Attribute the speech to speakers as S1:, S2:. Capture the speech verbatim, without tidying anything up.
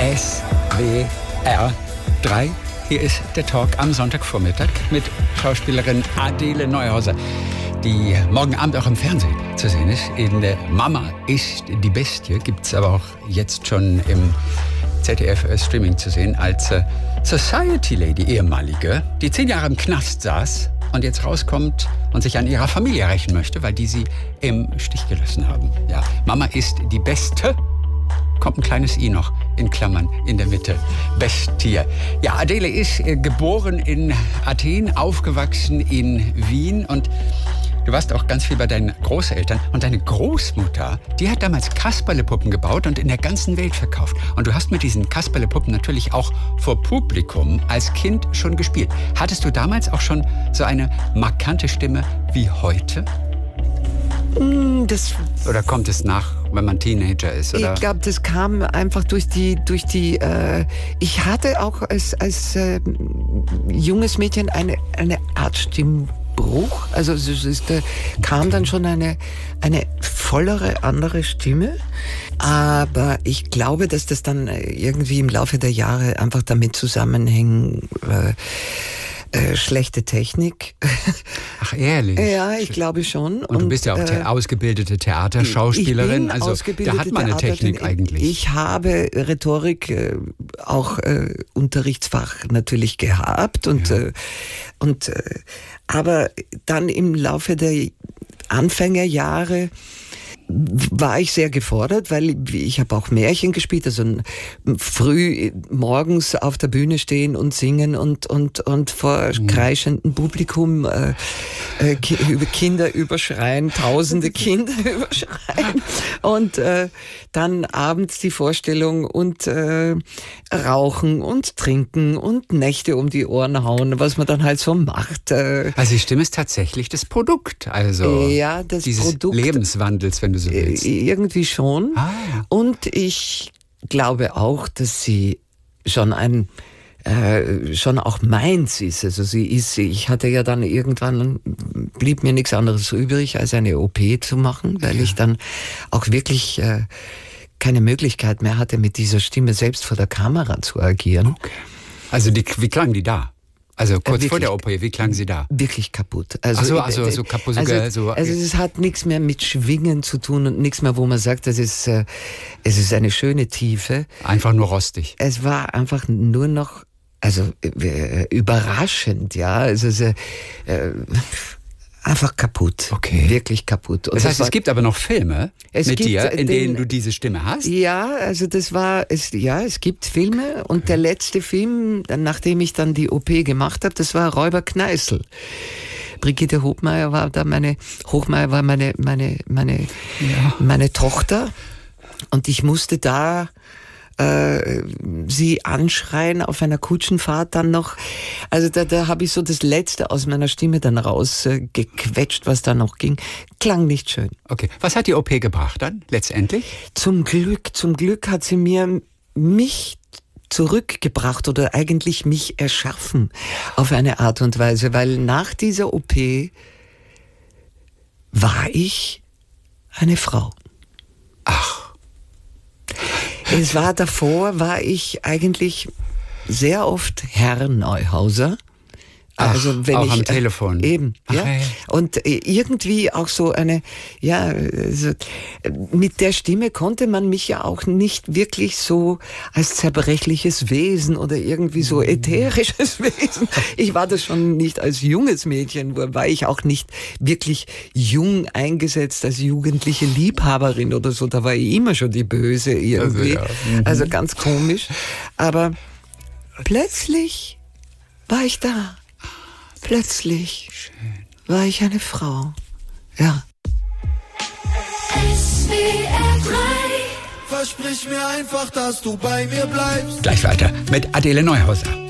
S1: S W R drei. Hier ist der Talk am Sonntagvormittag mit Schauspielerin Adele Neuhauser, die morgen Abend auch im Fernsehen zu sehen ist. In Mama ist die Bestie gibt es aber auch jetzt schon im Z D F-Streaming zu sehen als äh, Society Lady, ehemalige, die zehn Jahre im Knast saß und jetzt rauskommt und sich an ihrer Familie rächen möchte, weil die sie im Stich gelassen haben. Ja, Mama ist die Beste. Kommt ein kleines I noch in Klammern in der Mitte. Bestie. Ja, Adele ist äh, geboren in Athen, aufgewachsen in Wien und du warst auch ganz viel bei deinen Großeltern. Und deine Großmutter, die hat damals Kasperlepuppen gebaut und in der ganzen Welt verkauft. Und du hast mit diesen Kasperlepuppen natürlich auch vor Publikum als Kind schon gespielt. Hattest du damals auch schon so eine markante Stimme wie heute?
S2: Das
S1: Oder kommt es nach, wenn man Teenager ist? Oder?
S2: Ich glaube, das kam einfach durch die, durch die. Äh, ich hatte auch als als äh, junges Mädchen eine eine Art Stimmbruch. Also es, ist, äh, kam dann schon eine eine vollere andere Stimme. Aber ich glaube, dass das dann irgendwie im Laufe der Jahre einfach damit zusammenhängt. Äh, Äh, schlechte Technik.
S1: Ach, ehrlich?
S2: Ja, ich glaube schon.
S1: Und du bist ja auch äh, ausgebildete Theaterschauspielerin. Also da hat man eine Technik eigentlich.
S2: Ich habe Rhetorik äh, auch äh, Unterrichtsfach natürlich gehabt. Und, ja. äh, und äh, aber dann im Laufe der Anfängerjahre war ich sehr gefordert, weil ich habe auch Märchen gespielt, also früh morgens auf der Bühne stehen und singen und und und vor mhm. kreischendem Publikum äh, äh, über Kinder überschreien, tausende Kinder überschreien und äh, dann abends die Vorstellung und äh, rauchen und trinken und Nächte um die Ohren hauen, was man dann halt so macht. Äh.
S1: Also die Stimme ist tatsächlich das Produkt, also
S2: ja, das
S1: dieses
S2: Produkt,
S1: Lebenswandels, wenn du so willst.
S2: Irgendwie schon.
S1: Ah.
S2: Und ich glaube auch, dass sie schon ein äh, schon auch meins ist. Also sie ist, ich hatte ja dann irgendwann, blieb mir nichts anderes übrig, als eine O P zu machen, weil ja. ich dann auch wirklich äh, keine Möglichkeit mehr hatte, mit dieser Stimme selbst vor der Kamera zu agieren.
S1: Okay. Also die, wie klang die da? Also kurz
S2: äh,
S1: vor der O P, wie klang sie da?
S2: Wirklich kaputt. Also,
S1: Ach so, also so kaputt.
S2: Also,
S1: so,
S2: also es hat nichts mehr mit Schwingen zu tun und nichts mehr, wo man sagt, das ist, äh, es ist eine schöne Tiefe.
S1: Einfach nur rostig.
S2: Es war einfach nur noch, also äh, überraschend, ja. Also äh, äh, einfach kaputt.
S1: Okay.
S2: Wirklich kaputt. Und
S1: das heißt,
S2: das war,
S1: es gibt aber noch Filme mit
S2: gibt
S1: dir, in
S2: den,
S1: denen du diese Stimme hast?
S2: Ja, also das war, es, ja, es gibt Filme und okay. der letzte Film, nachdem ich dann die O P gemacht habe, das war Räuber Kneißl. Brigitte Hochmeier war da meine, Hochmeier war meine, meine, meine, ja. meine Tochter und ich musste da Äh, sie anschreien auf einer Kutschenfahrt dann noch. Also da, da habe ich so das Letzte aus meiner Stimme dann rausgequetscht, äh, was da noch ging. Klang nicht schön.
S1: Okay. Was hat die O P gebracht dann letztendlich?
S2: Zum Glück, zum Glück hat sie mir mich zurückgebracht oder eigentlich mich erschaffen auf eine Art und Weise, weil nach dieser O P war ich eine Frau.
S1: Ach.
S2: Es war davor, war ich eigentlich sehr oft Herr Neuhauser.
S1: Ach,
S2: also wenn
S1: auch
S2: ich,
S1: am Telefon.
S2: Äh, eben,
S1: Ach,
S2: ja.
S1: ja.
S2: Und äh, irgendwie auch so eine, ja, also, mit der Stimme konnte man mich ja auch nicht wirklich so als zerbrechliches Wesen oder irgendwie so ätherisches Wesen. Ich war das schon nicht als junges Mädchen, war ich auch nicht wirklich jung eingesetzt als jugendliche Liebhaberin oder so. Da war ich immer schon die Böse irgendwie. Also, ja. mhm. also ganz komisch. Aber plötzlich war ich da. Plötzlich
S1: Schön.
S2: war ich eine Frau. Ja.
S3: S W R drei. Versprich mir einfach, dass du bei mir bleibst.
S1: Gleich weiter mit Adele Neuhauser.